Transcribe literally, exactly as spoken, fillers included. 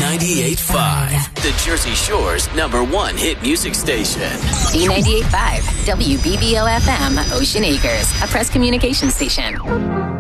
ninety-eight point five, the Jersey Shore's number one hit music station. B ninety-eight point five, W B B O F M, Ocean Acres, a Press Communications station.